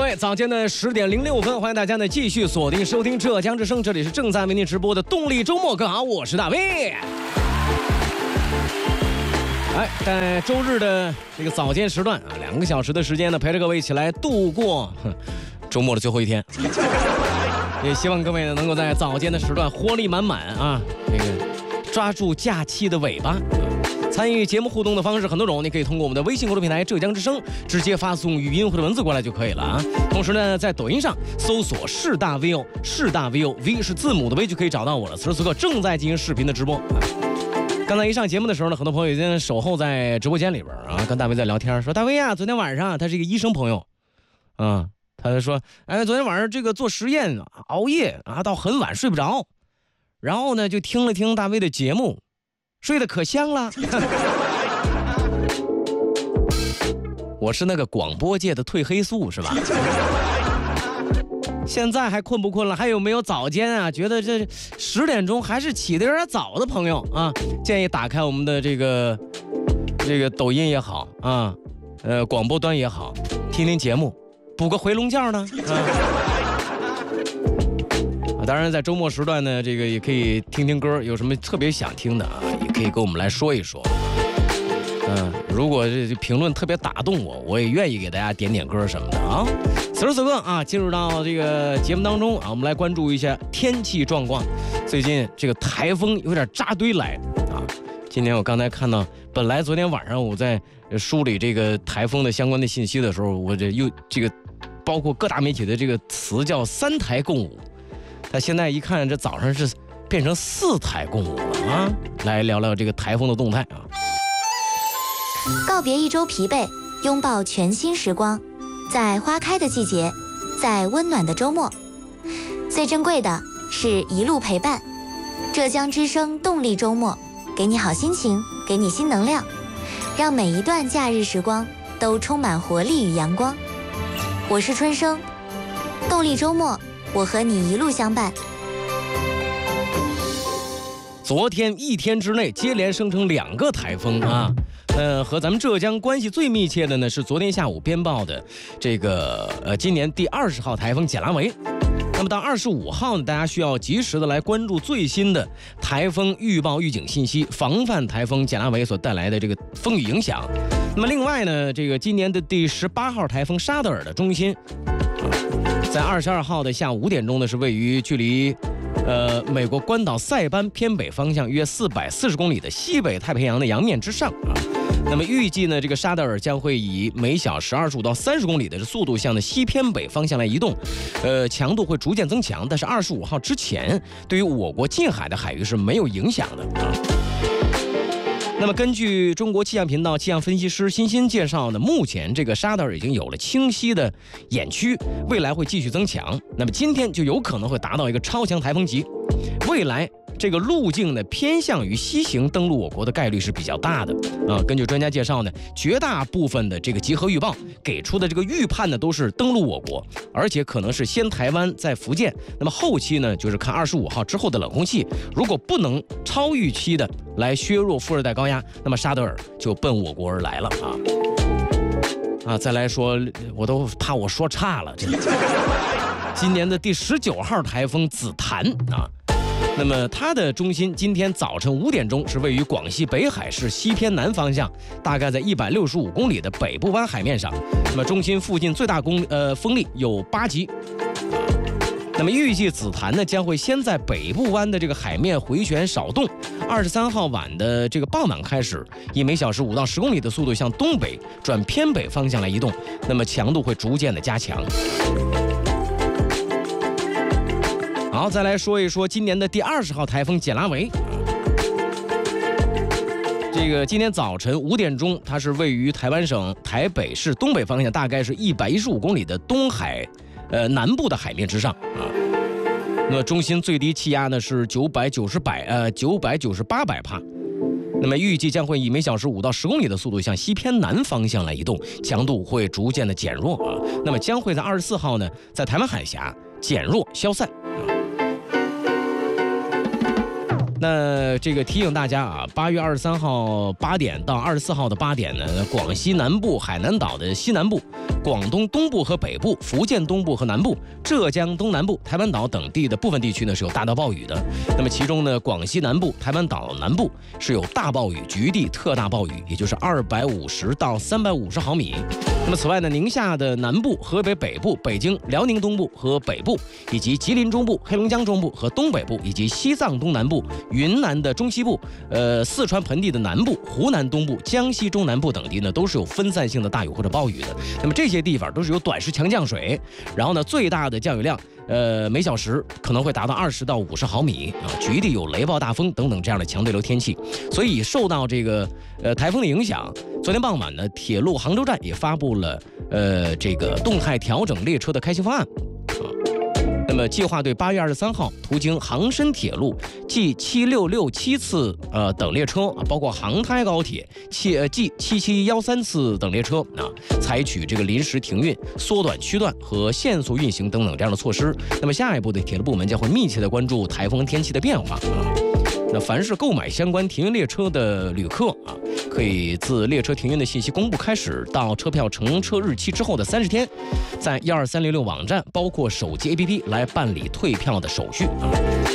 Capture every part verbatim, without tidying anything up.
位，早间的十点零六分，欢迎大家呢继续锁定收听浙江之声，这里是正在为您直播的动力周末，各位好，我是大卫。哎，在周日的这个早间时段啊，两个小时的时间呢，陪着各位一起来度过周末的最后一天。也希望各位呢能够在早间的时段活力满满啊，这个抓住假期的尾巴。参与节目互动的方式很多种，你可以通过我们的微信公众平台浙江之声直接发送语音或者文字过来就可以了啊。同时呢，在抖音上搜索是大 V O， 是大 V O，V 是字母的 V 就可以找到我了。此时此刻正在进行视频的直播。刚才一上节目的时候呢，很多朋友已经守候在直播间里边啊，跟大卫在聊天，说大卫啊，昨天晚上他是一个医生朋友，啊，他就说，哎，昨天晚上这个做实验熬夜啊，到很晚睡不着，然后呢就听了听大卫的节目。睡得可香了。我是那个广播界的褪黑素是吧？现在还困不困了？还有没有早间啊？觉得这十点钟还是起得有点早的朋友啊，建议打开我们的这个这个抖音也好啊，呃广播端也好，听听节目，补个回笼觉呢。啊当然在周末时段呢，这个也可以听听歌，有什么特别想听的啊，也可以跟我们来说一说。嗯，如果这评论特别打动我，我也愿意给大家点点歌什么的啊。此时此刻啊，进入到这个节目当中啊，我们来关注一下天气状况。最近这个台风有点扎堆来啊。今天我刚才看到，本来昨天晚上我在梳理这个台风的相关的信息的时候，我这又这个包括各大媒体的这个词叫三台共舞。他现在一看，这早上是变成四台共舞了啊！来聊聊这个台风的动态啊。 告别一周疲惫，拥抱全新时光，在花开的季节，在温暖的周末，最珍贵的是一路陪伴。浙江之声动力周末，给你好心情，给你新能量，让每一段假日时光都充满活力与阳光。我是春生，动力周末。我和你一路相伴。 昨天一天之内接连生成两个台风啊，呃，和咱们浙江关系最密切的呢是昨天下午编报的这个呃今年第二十号台风简拉维。那么到二十五号呢，大家需要及时的来关注最新的台风预报预警信息，防范台风简拉维所带来的这个风雨影响。那么另外呢，这个今年的第十八号台风沙德尔的中心。在二十二号的下午五点钟呢，是位于距离，呃，美国关岛塞班偏北方向约四百四十公里的西北太平洋的洋面之上啊。那么预计呢，这个沙德尔将会以每小时二十五到三十公里的速度向的西偏北方向来移动，呃，强度会逐渐增强，但是二十五号之前，对于我国近海的海域是没有影响的啊。那么根据中国气象频道气象分析师欣欣介绍呢，目前这个沙德尔已经有了清晰的眼区，未来会继续增强。那么今天就有可能会达到一个超强台风级，未来这个路径呢偏向于西行登陆我国的概率是比较大的啊。根据专家介绍呢，绝大部分的这个集合预报给出的这个预判呢都是登陆我国，而且可能是先台湾再福建。那么后期呢，就是看二十五号之后的冷空气，如果不能超预期的来削弱副热带高压，那么沙德尔就奔我国而来了啊。啊，再来说，我都怕我说差了。这今年的第十九号台风紫檀啊，那么它的中心今天早晨五点钟是位于广西北海市西偏南方向，大概在一百六十五公里的北部湾海面上。那么中心附近最大公呃风力有八级。那么预计紫檀呢将会先在北部湾的这个海面回旋少动，二十三号晚的这个傍晚开始，以每小时五到十公里的速度向东北转偏北方向来移动，那么强度会逐渐的加强。好，再来说一说今年的第二十号台风简拉维。这个今天早晨五点钟，它是位于台湾省台北市东北方向，大概是一百一十五公里的东海。呃，南部的海面之上啊，那么中心最低气压呢是九百九十百呃九百九十八百帕，那么预计将会以每小时五到十公里的速度向西偏南方向来移动，强度会逐渐的减弱啊，那么将会在二十四号呢在台湾海峡减弱消散啊。那这个提醒大家啊，八月二十三号八点到二十四号的八点呢，广西南部、海南岛的西南部、 广东东部和北部、福建东部和南部、浙江东南部、台湾岛等地的部分地区呢是有大到暴雨的。那么其中呢，广西南部、台湾岛南部是有大暴雨，局地特大暴雨，也就是二百五十到三百五十毫米。那么此外呢，宁夏的南部、河北北部、北京、辽宁东部和北部，以及吉林中部、黑龙江中部和东北部，以及西藏东南部、云南的中西部、呃四川盆地的南部、湖南东部、江西中南部等地呢，都是有分散性的大雨或者暴雨的。那么这些地方都是有短时强降水，然后呢，最大的降雨量，呃每小时可能会达到二十到五十毫米啊，局地有雷暴大风等等这样的强对流天气。所以受到这个呃台风的影响，昨天傍晚呢，铁路杭州站也发布了呃这个动态调整列车的开行方案啊。那么计划对八月二十三号途经杭深铁路 G 七六六七次呃等列车啊，包括杭台高铁七呃 G 七七一三次等列车啊，采取这个临时停运、缩短区段和限速运行等等这样的措施。那么下一步的铁路部门将会密切的关注台风天气的变化啊。那凡是购买相关停运列车的旅客啊，可以自列车停运的信息公布开始到车票乘车日期之后的三十天，在一二三零六网站包括手机 A P P 来办理退票的手续啊。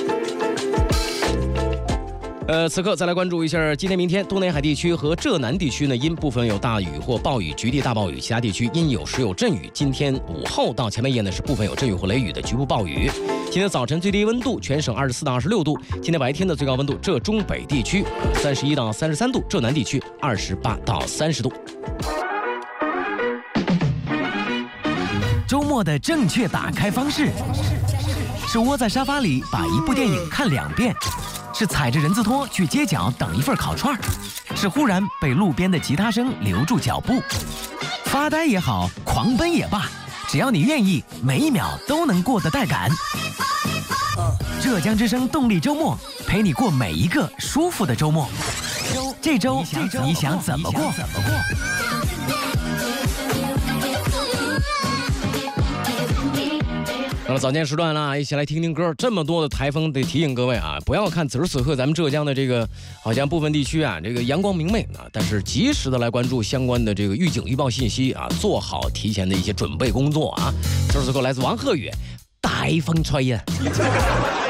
呃，此刻再来关注一下今天、明天东南海地区和浙南地区呢，因部分有大雨或暴雨，局地大暴雨；其他地区因有时有阵雨。今天午后到前半夜呢，是部分有阵雨或雷雨的局部暴雨。今天早晨最低温度全省二十四到二十六度，今天白天的最高温度浙中北地区三十一到三十三度，浙南地区二十八到三十度。 周末的正确打开方式是窝在沙发里把一部电影看两遍。是踩着人字拖去街角等一份烤串，是忽然被路边的吉他声留住脚步。发呆也好，狂奔也罢，只要你愿意，每一秒都能过得带感。浙江之声动力周末，陪你过每一个舒服的周末。这周你想怎么过？ 那么早间时段啦，一起来听听歌。这么多的台风，得提醒各位啊，不要看此时此刻咱们浙江的这个好像部分地区啊，这个阳光明媚啊，但是及时的来关注相关的这个预警预报信息啊，做好提前的一些准备工作啊。此时此刻来自王鹤宇，台风吹呀。